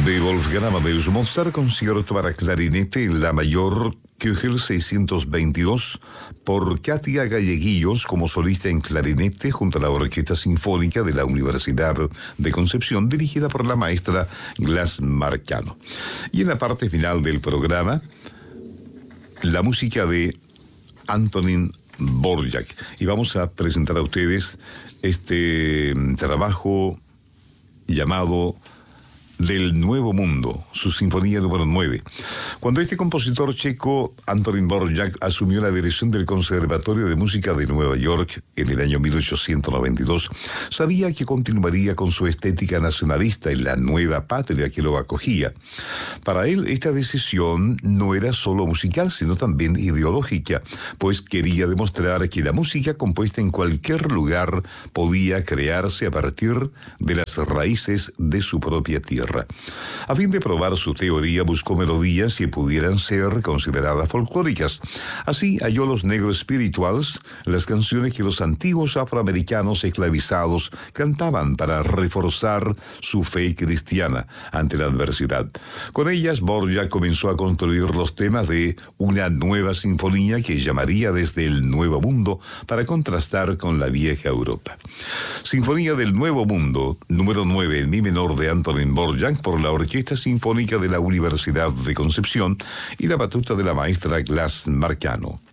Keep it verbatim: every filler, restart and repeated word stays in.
de Wolfgang Amadeus Mozart, concierto para clarinete en la mayor Köchel seiscientos veintidós por Katia Galleguillos como solista en clarinete junto a la Orquesta Sinfónica de la Universidad de Concepción, dirigida por la maestra Glass Marcano. Y en la parte final del programa, la música de Antonín Dvořák. Y vamos a presentar a ustedes este trabajo llamado Del Nuevo Mundo, su sinfonía número nueve. Cuando este compositor checo, Antonín Dvořák, asumió la dirección del Conservatorio de Música de Nueva York en el año mil ochocientos noventa y dos, sabía que continuaría con su estética nacionalista en la nueva patria que lo acogía. Para él, esta decisión no era solo musical, sino también ideológica, pues quería demostrar que la música compuesta en cualquier lugar podía crearse a partir de las raíces de su propia tierra. A fin de probar su teoría, buscó melodías que pudieran ser consideradas folclóricas. Así halló los negros spirituals, las canciones que los antiguos afroamericanos esclavizados cantaban para reforzar su fe cristiana ante la adversidad. Con ellas, Dvořák comenzó a construir los temas de una nueva sinfonía que llamaría Desde el Nuevo Mundo para contrastar con la vieja Europa. Sinfonía del Nuevo Mundo, número nueve en mi menor de Antonín Dvořák, por la Orquesta Sinfónica de la Universidad de Concepción y la batuta de la maestra Glass Marcano.